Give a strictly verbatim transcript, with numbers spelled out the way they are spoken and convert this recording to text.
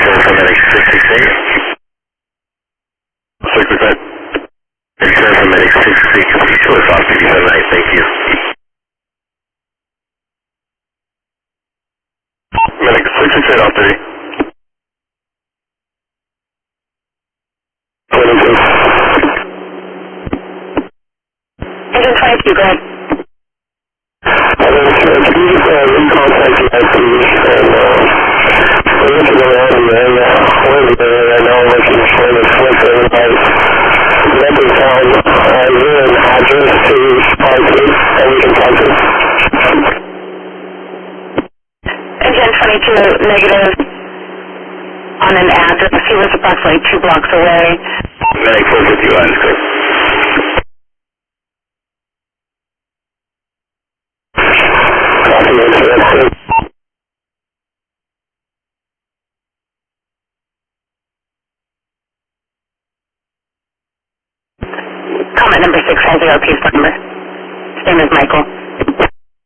Medic six six eight. six six eight. Medic six six two is off duty tonight, thank you. Medic six six eight off duty. Engine twenty-two, go ahead. Can you just re-contact the I C and we're looking around in the area, holding the area right now, looking for the flip everybody. Number down, uh, you're an address to Spark that we can talk to. Engine twenty-two, negative on an address. He was approximately two blocks away. Medic four fifty-one, sir. Copy, interesting. Comment number six has the R P's number. His name is Michael.